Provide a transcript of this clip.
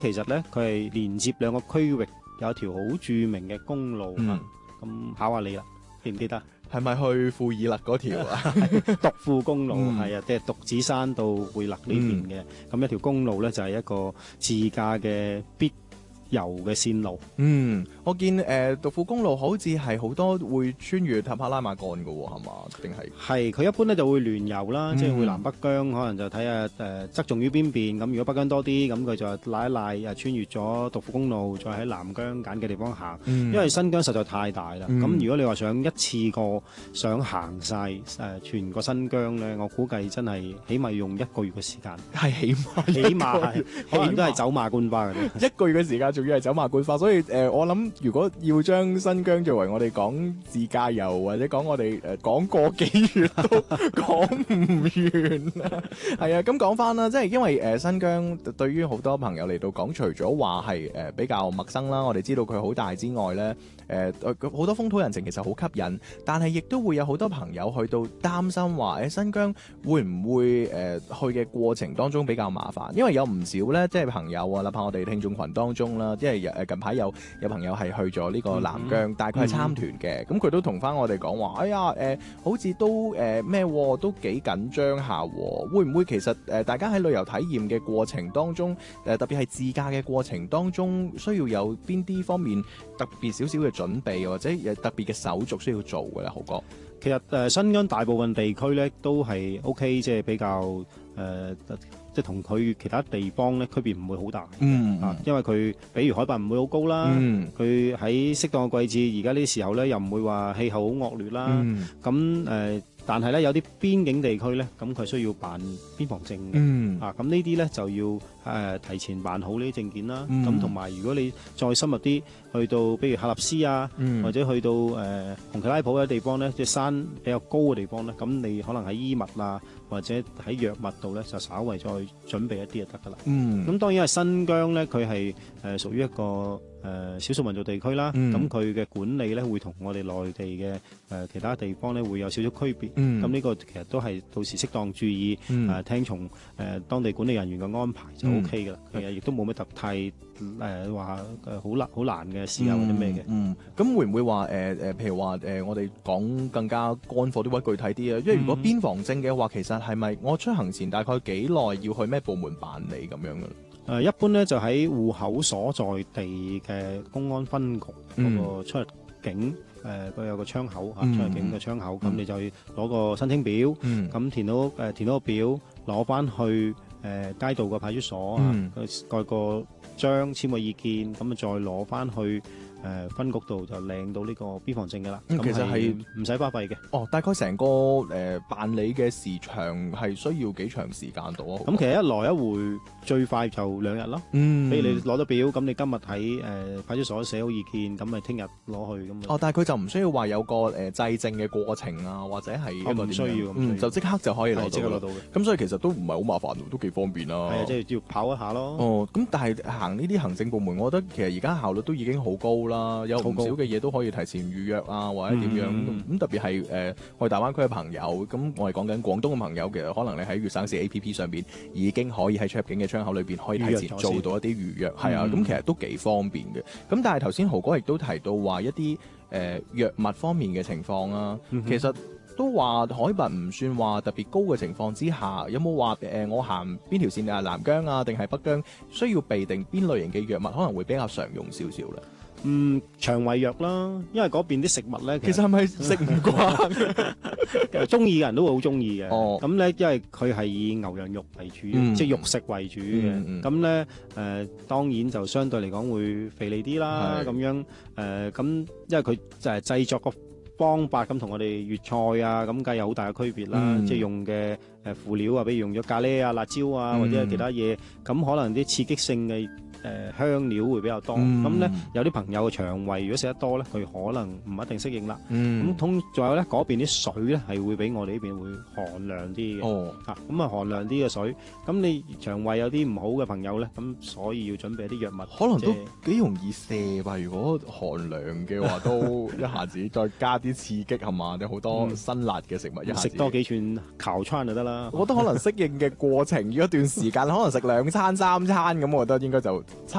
其實咧佢係連接兩個區域，有一條好著名嘅公路啊。咁考下你啦，記唔記得？ 係咪去庫爾勒嗰條啊？ 獨富公路係啊，即係獨子山到貝勒呢邊嘅。咁一條公路咧就係一個自駕嘅必遊嘅線路。 我見獨富公路好似係好多會穿越塔克拉瑪干嘅喎，係嘛？定係？ 係佢一般咧就會聯遊啦，即係會南北疆，可能就睇下側重於邊邊。咁如果北疆多啲，咁佢就拉一拉穿越咗獨富公路，再喺南疆揀嘅地方行。因為新疆實在太大啦。咁如果你話想一次過想行晒全個新疆咧，我估計真係起碼要用1個月嘅時間。 係起碼係可能都係走馬觀花嘅啫。 1個月嘅時間，仲要係走馬觀花，所以我諗如果要將新疆作為我哋講自駕遊或者講我哋講個幾月都講唔完啊！係啊，咁講翻啦，即係因為新疆對於好多朋友嚟到講，除咗話係比較陌生啦，我哋知道佢好大之外咧，好多風土人情其實好吸引，但係亦都會有好多朋友去到擔心話新疆會唔會去嘅過程當中比較麻煩，因為有唔少咧即係朋友啊，哪怕我哋聽眾群當中啦，即係近排有朋友係去咗呢個南疆，大概係參團嘅，咁佢都同翻我哋講話，哎呀好似都都幾緊張下，會唔會其實大家喺旅遊體驗嘅過程當中，特別係自駕嘅過程當中，需要有邊啲方面特別少少嘅準備，或者特別嘅手續需要做嘅咧？豪哥， 其實新疆大部分地區咧都係 OK， 即係比較即係同佢其他地方咧區別唔會好大。因為佢比如海拔唔會好高啦，佢喺適當嘅季節，而家呢啲時候咧又唔會話氣候好惡劣啦。但係咧有啲邊境地區咧，咁佢需要辦邊防證嘅。咁呢啲咧就要提前辦好呢啲證件啦。咁同埋如果你再深入啲，去到比如喀納斯啊，或者去到紅旗拉普嘅地方咧，即係山比較高嘅地方咧，咁你可能喺衣物啊，或者喺藥物度咧，就稍為再準備一啲就得噶啦。咁當然係新疆咧，佢係屬於一個少數民族地區啦。咁佢嘅管理咧會同我哋內地嘅其他地方咧會有少少區別。咁呢個其實都係到時適當注意，聽從當地管理人員嘅安排就 OK 噶啦。其實亦都冇乜太話好難嘅事啊或者咩嘅。 咁會唔會話譬如話我哋講更加乾貨啲或者具體啲啊？因為如果邊防證嘅話，其實係咪我出行前大概幾耐要去咩部門辦理咁樣嘅？ 一般咧就喺戶口所在地嘅公安分局嗰個出入境佢有個窗口出入境嘅窗口，咁你就要攞個申請表，咁填到個表，攞翻去街道個派出所蓋個章，簽個意見，咁啊再攞翻去分局度就領到呢個邊防證㗎啦。咁其實係唔使花費嘅。 大概成個辦理嘅時長係需要幾長時間到啊？ 咁其實一來一回最快就2日咯。比如你攞到表，咁你今日喺派出所寫好意見，咁咪聽日攞去咁。 但係佢就唔需要話有個制證嘅過程啊，或者係一個唔需要， 就即刻就可以攞到嘅。咁所以其實都唔係好麻煩，都幾方便啦。 係啊，即係要跑一下咯。 咁但係行呢啲行政部門，我覺得其實而家效率都已經好高啦，有唔少嘅嘢都可以提前預約啊，或者點樣咁。特別係我哋大灣區嘅朋友，咁我哋講緊廣東嘅朋友，其實可能你喺粵省市 APP 上邊已經可以喺出入境嘅窗口裏邊可以提前做到一啲預約，係啊，咁其實都幾方便嘅。咁但係頭先豪哥亦都提到話一啲藥物方面嘅情況啊，其實都話海拔唔算話特別高嘅情況之下，有冇話我行邊條線啊，南疆啊定係北疆，需要備定邊類型嘅藥物可能會比較常用少少咧？ 腸胃藥啦，因為嗰邊啲食物咧， 其實係咪食唔慣？ 中意嘅人都會好中意嘅。咁咧，因為佢係以牛羊肉為主，即係肉食為主嘅。咁咧，當然就相對嚟講會肥膩啲啦。咁樣咁，因為佢就係製作個方法咁，同我哋粵菜啊咁，梗係有好大嘅區別啦。即係用嘅輔料啊，比如用咗咖喱啊、辣椒啊，或者係其他嘢，咁可能啲刺激性嘅香料會比較多，咁咧有啲朋友嘅腸胃如果食得多咧，佢可能唔一定適應啦。咁仲有咧嗰邊啲水咧係會比我哋呢邊會寒涼啲嘅。咁啊寒涼啲嘅水，咁你腸胃有啲唔好嘅朋友咧，咁所以要準備一啲藥物， 可能都幾容易瀉吧。如果寒涼嘅話，都一下子再加啲刺激係嘛？有好多辛辣嘅食物，一下子食多幾串烤餐就得啦。 我覺得可能適應嘅過程要一段時間，可能食2餐3餐咁，我覺得應該就差